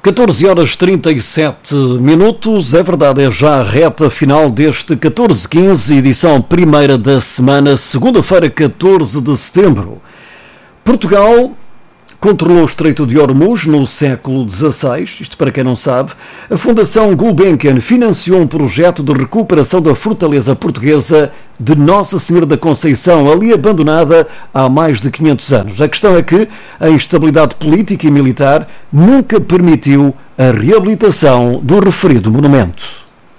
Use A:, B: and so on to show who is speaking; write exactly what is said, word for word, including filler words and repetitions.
A: catorze horas trinta e sete minutos, é verdade, é já a reta final deste catorze quinze, edição primeira da semana, segunda-feira, catorze de setembro. Portugal controlou o Estreito de Hormuz no século dezasseis, isto para quem não sabe. A Fundação Gulbenkian financiou um projeto de recuperação da fortaleza portuguesa de Nossa Senhora da Conceição, ali abandonada há mais de quinhentos anos. A questão é que a instabilidade política e militar nunca permitiu a reabilitação do referido monumento.